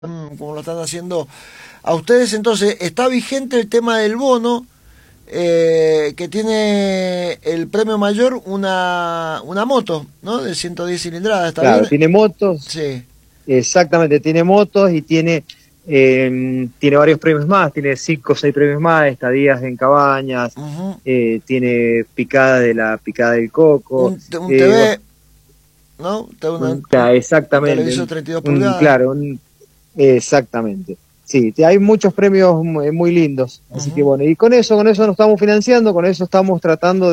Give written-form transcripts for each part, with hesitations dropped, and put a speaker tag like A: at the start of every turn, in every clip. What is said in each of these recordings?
A: como lo están haciendo a ustedes. Entonces, está vigente el tema del bono, que tiene el premio mayor una moto, ¿no? De 110 cilindradas, ¿está
B: Claro,
A: bien?
B: tiene motos,
A: Sí.
B: exactamente, tiene motos y tiene varios premios más, tiene 5 o 6 premios más, estadías en cabañas,
A: Uh-huh.
B: tiene picada del coco,
A: Un
B: bueno,
A: TV, ¿no? Un
B: exactamente,
A: televisor 32 pulgadas.
B: claro, exactamente. Sí, hay muchos premios muy lindos, así que
A: Uh-huh.
B: bueno, y con eso nos estamos financiando, con eso estamos tratando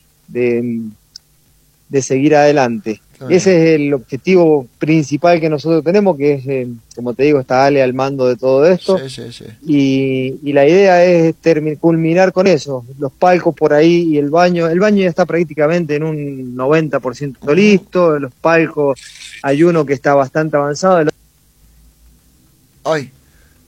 B: de seguir adelante.
A: Está bien.
B: Ese es el objetivo principal que nosotros tenemos, que es, como te digo, está Ale al mando de todo esto,
A: Sí.
B: y la idea es culminar con eso, los palcos por ahí y el baño ya está prácticamente en un 90%
A: Uh-huh.
B: listo, los palcos hay uno que está bastante avanzado.
A: Ay.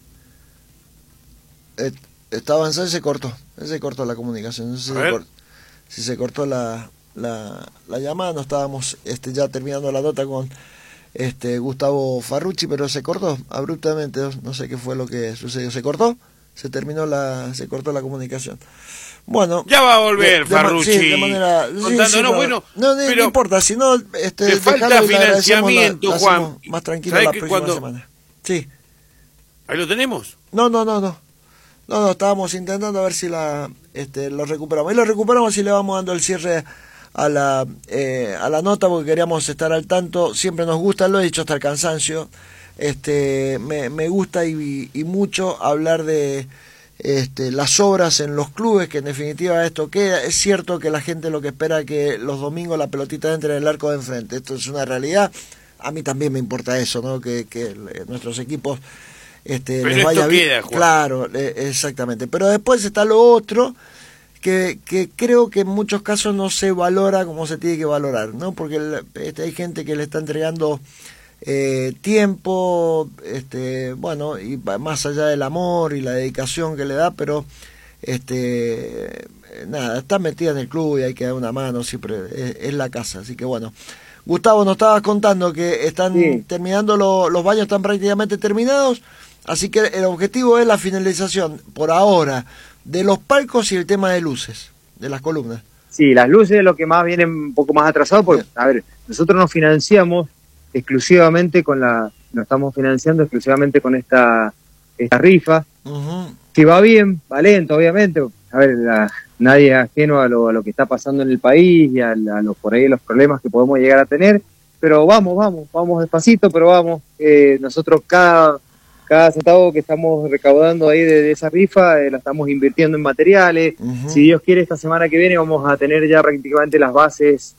A: Está avanzado y se cortó la comunicación. No sé si se cortó la llamada. No estábamos ya terminando la nota con Gustavo Farrucci, pero se cortó abruptamente. No sé qué fue lo que sucedió. Se cortó, se cortó la comunicación. Bueno,
C: ya va a volver Farrucci,
A: sí, de manera
C: contándonos, bueno,
A: no importa, si no
C: le falta financiamiento, Juan,
A: más tranquilo la próxima semana. Sí.
C: Ahí lo tenemos.
A: No, estábamos intentando a ver si lo recuperamos. Y lo recuperamos y le vamos dando el cierre a la nota, porque queríamos estar al tanto. Siempre nos gusta, lo he dicho hasta el cansancio. Me gusta y mucho hablar de las obras en los clubes, que en definitiva esto queda. Es cierto que la gente lo que espera es que los domingos la pelotita entre en el arco de enfrente. Esto es una realidad. A mí también me importa eso, ¿no? Que nuestros equipos les vaya bien.
C: Queda, Juan.
A: Claro, exactamente. Pero después está lo otro que creo que en muchos casos no se valora como se tiene que valorar, ¿no? Porque hay gente que le está entregando tiempo, bueno, y más allá del amor y la dedicación que le da, pero nada, está metida en el club y hay que dar una mano, siempre es la casa, así que bueno. Gustavo, nos estabas contando que están terminando los baños, están prácticamente terminados, así que el objetivo es la finalización, por ahora, de los palcos y el tema de luces, de las columnas.
B: Sí, las luces es lo que más viene un poco más atrasado, porque, a ver, nosotros nos financiamos exclusivamente nos estamos financiando exclusivamente con esta rifa.
A: Uh-huh.
B: Si va bien, va lento, obviamente. A ver, nadie es ajeno a lo que está pasando en el país y a por ahí los problemas que podemos llegar a tener, pero vamos despacito, pero vamos. Nosotros cada centavo que estamos recaudando ahí de esa rifa, la estamos invirtiendo en materiales.
A: Uh-huh.
B: Si Dios quiere, esta semana que viene vamos a tener ya prácticamente las bases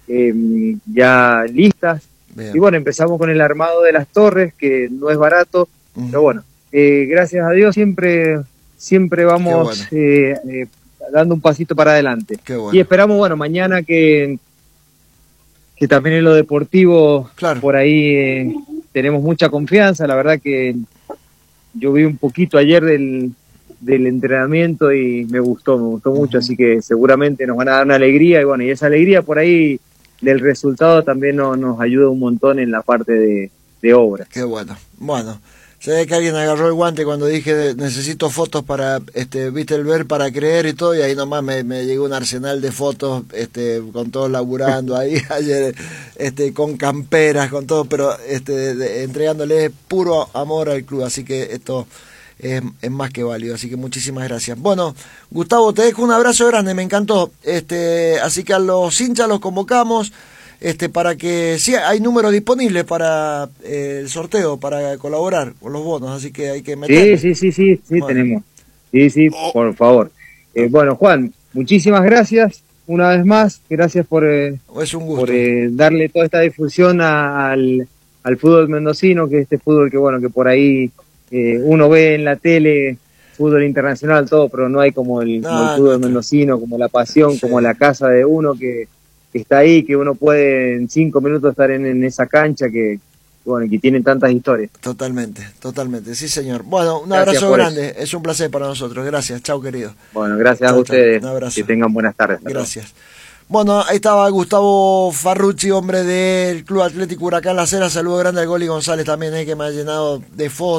B: ya listas.
A: Bien.
B: Y bueno, empezamos con el armado de las torres, que no es barato,
A: Uh-huh.
B: pero bueno, gracias a Dios siempre vamos dando un pasito para adelante.
A: Qué bueno.
B: Y esperamos, bueno, mañana que también en lo deportivo,
A: claro,
B: por ahí tenemos mucha confianza. La verdad que yo vi un poquito ayer del entrenamiento y me gustó mucho, así que seguramente nos van a dar una alegría, y bueno, y esa alegría por ahí del resultado también nos ayuda un montón en la parte de obra.
A: Qué bueno. Bueno, se ve que alguien agarró el guante cuando dije necesito fotos para, viste el ver para creer y todo, y ahí nomás me llegó un arsenal de fotos, con todos laburando ahí ayer, con camperas, con todo, pero entregándole puro amor al club, así que esto es más que válido, así que muchísimas gracias. Bueno, Gustavo, te dejo un abrazo grande, me encantó, así que a los hinchas los convocamos, para que sí, hay números disponibles para el sorteo, para colaborar con los bonos, así que hay que meter.
B: Sí, bueno. Tenemos. Sí, por favor.
A: Ah.
B: Bueno, Juan, muchísimas gracias una vez más, gracias por darle toda esta difusión al fútbol mendocino, que este fútbol que por ahí uno ve en la tele, fútbol internacional, todo, pero no hay como el fútbol mendocino, como la pasión, como la casa de uno que está ahí, que uno puede en 5 minutos estar en esa cancha que tienen tantas historias.
A: Totalmente, sí señor. Bueno, un abrazo grande, es un placer para nosotros, gracias, chau querido.
B: Bueno, gracias a ustedes,
A: un abrazo.
B: Que tengan buenas tardes.
A: Gracias. Bueno, ahí estaba Gustavo Farrucci, hombre del Club Atlético Huracán Las Heras. Saludo grande al Goli González también, que me ha llenado de fotos.